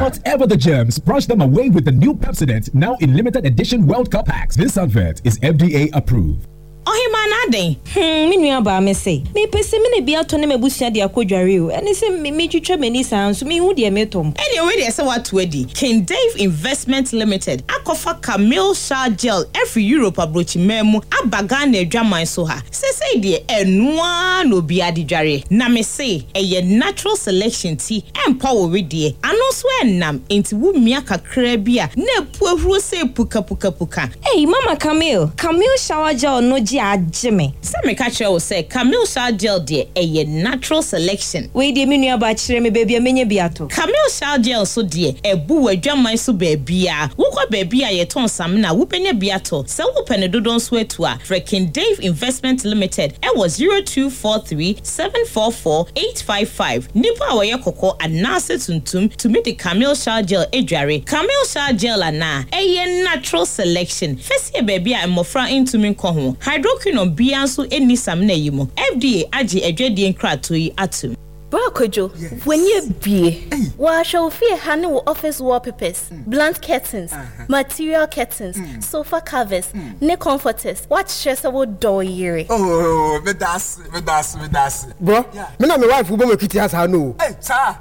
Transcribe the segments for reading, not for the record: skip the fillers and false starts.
Whatever the germs, brush them away with the new Pepsodent, now in limited edition World Cup packs. This advert is FDA approved. Ohimanade. Me nua ba me say. Me pese me ne bia to ne mabusua de akodware o. Ene se me twetwa mani san so me hu de me tom. Anyway, dey say what wedi. King Dave Investment Limited. Akofa Camille Shah Gel every Europe abrochi memu abaga na adwaman so ha. Say de enua no bia de dware. Na me say eye natural selection tea empower we de. Ano so enam enti wu mia kakra bia na epuahuru say puka. Hey Mama Camille Shower Gel no ajime. Say me catch you say Camille Shah Gel de a natural selection. We de me nua ba kire me baby amenye biato. Camille Shah Gel so de ebu adwaman so baby a. Wo kwa baby a ye ton sam na wo penya biato. Se wo pene dodon so etu a. Freaking Dave Investment Limited. E was 0243 744 855. Nipa wa ye kokko anase tuntum to meet the Camille Shah Gel edware. Camille Shah Gel ana a natural selection. Fesi baby a mofra into me ko ho. Hydroquinone bianso eni sam na yimo. FDA agi edwedie nkrato yi atum. Bro Kojo, when you be, wa show fear handle wo office wallpapers, blunt curtains, material curtains, sofa covers, ne comforters. What stress wo door yere? Oh, me das. Bro, me na me wife wo be kiti asa no. Hey, sir.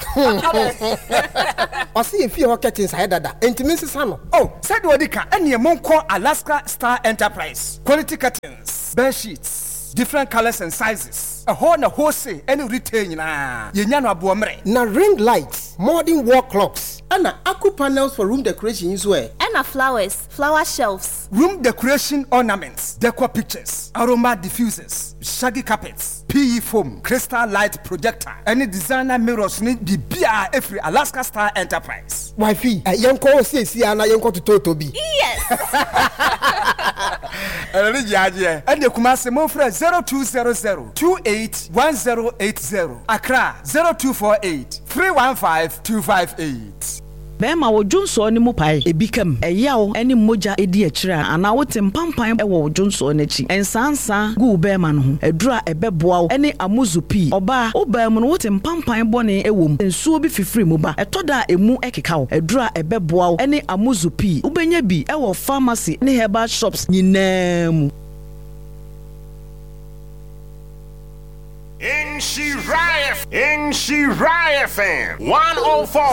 O see fear ho curtains ahe dada. Enti sisa no. Oh, said Wadika, ene monko Alaska Star Enterprise. Quality curtains, bed sheets, different colors and sizes. A whole say any retain na. Yenya no aboamre. Na ring lights, modern wall clocks, and aqua panels for room decoration as well. And flowers, flower shelves, room decoration ornaments, decor pictures, aroma diffusers, shaggy carpets, PE foam, crystal light projector, any designer mirrors need be bia every Alaska Star Enterprise. Wifey, yanko say ana yanko to Totobi. Yes. And the Kumasi Mofra 0200 281080. Accra 0248 315 258. Bema wo Johnson ni mu pai ebikam eyawo eni moja edi akira ana wote mpampan e wo Johnson n'achi ensansa gu bema no ho edura ebeboa eni amuzupi oba obam no wote mpampan bone ewom ensuo bi fifiri mu ba etoda emu ekeka wo edura ebeboa eni amuzupi ubenya bi e wo pharmacy ne herbal shops nyinam. In Shiraya FM 104.